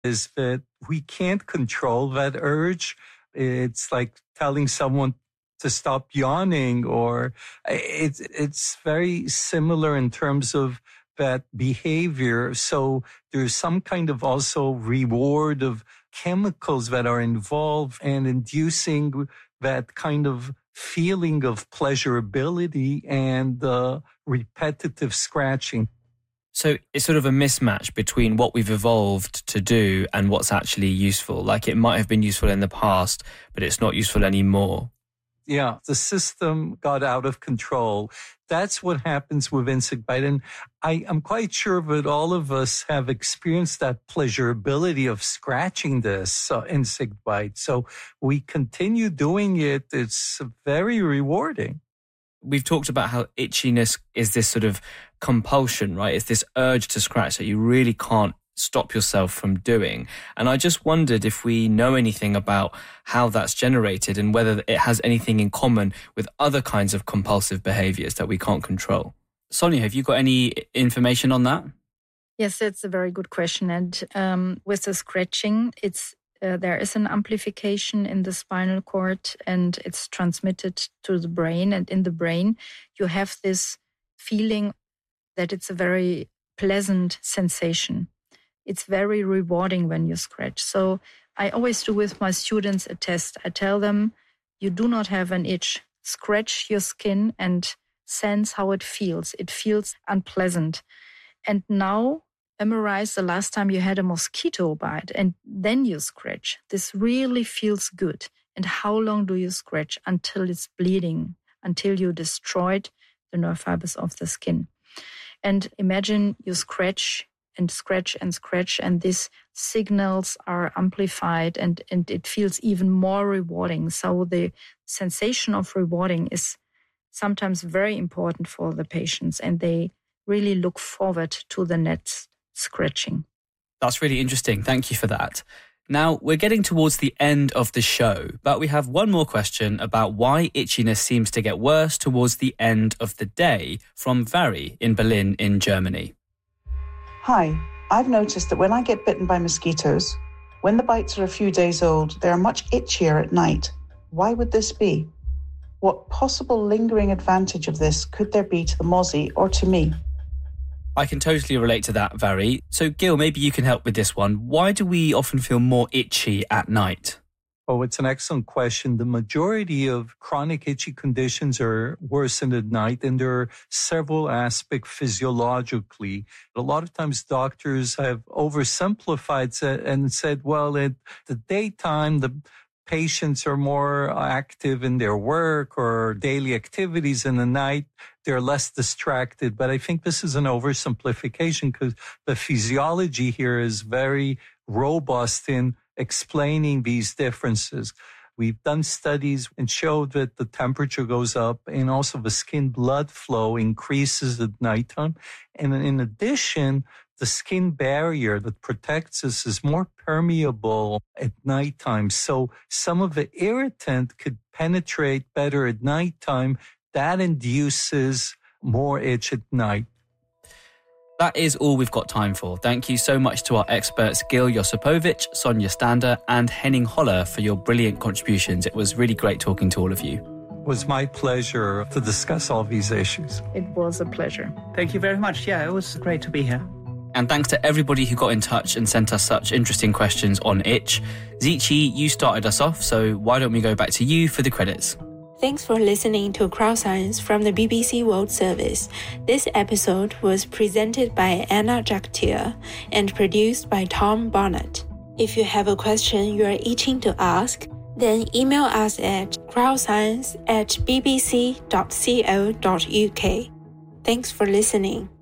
is that we can't control that urge. It's like telling someone to stop yawning, or it's very similar in terms of that behavior. So there's some kind of also reward of chemicals that are involved and inducing that kind of feeling of pleasurability and repetitive scratching. So it's sort of a mismatch between what we've evolved to do and what's actually useful. Like it might have been useful in the past, but it's not useful anymore. Yeah, the system got out of control. That's what happens with insect bite. And I'm quite sure that all of us have experienced that pleasurability of scratching this insect bite. So we continue doing it. It's very rewarding. We've talked about how itchiness is this sort of compulsion, right? It's this urge to scratch that you really can't stop yourself from doing. And I just wondered if we know anything about how that's generated and whether it has anything in common with other kinds of compulsive behaviors that we can't control. Sonia, have you got any information on that? Yes, that's a very good question. And with the scratching, there is an amplification in the spinal cord and it's transmitted to the brain. And in the brain, you have this feeling that it's a very pleasant sensation. It's very rewarding when you scratch. So I always do with my students a test. I tell them, you do not have an itch. Scratch your skin and sense how it feels. It feels unpleasant. And now memorize the last time you had a mosquito bite and then you scratch. This really feels good. And how long do you scratch? Until it's bleeding, until you destroyed the nerve fibers of the skin. And imagine you scratch and scratch and scratch, and these signals are amplified and it feels even more rewarding. So the sensation of rewarding is sometimes very important for the patients, and they really look forward to the next scratching. That's really interesting. Thank you for that. Now, we're getting towards the end of the show, but we have one more question about why itchiness seems to get worse towards the end of the day from Vary in Berlin in Germany. Hi, I've noticed that when I get bitten by mosquitoes, when the bites are a few days old, they are much itchier at night. Why would this be? What possible lingering advantage of this could there be to the mozzie or to me? I can totally relate to that, Vary. So, Gil, maybe you can help with this one. Why do we often feel more itchy at night? Oh, it's an excellent question. The majority of chronic itchy conditions are worsened at night, and there are several aspects physiologically. A lot of times doctors have oversimplified and said, well, at the daytime, the patients are more active in their work or daily activities. In the night, they're less distracted. But I think this is an oversimplification because the physiology here is very robust in explaining these differences. We've done studies and showed that the temperature goes up and also the skin blood flow increases at nighttime. And in addition, the skin barrier that protects us is more permeable at nighttime. So some of the irritant could penetrate better at nighttime. That induces more itch at night. That is all we've got time for. Thank you so much to our experts Gil Josipovic, Sonia Stander and Henning Holler for your brilliant contributions. It was really great talking to all of you. It was my pleasure to discuss all these issues. It was a pleasure. Thank you very much. Yeah, it was great to be here. And thanks to everybody who got in touch and sent us such interesting questions on itch. Zichi, you started us off, so why don't we go back to you for the credits? Thanks for listening to Crowdscience from the BBC World Service. This episode was presented by Anna Jactier and produced by Tom Barnett. If you have a question you are itching to ask, then email us at crowdscience@bbc.co.uk. Thanks for listening.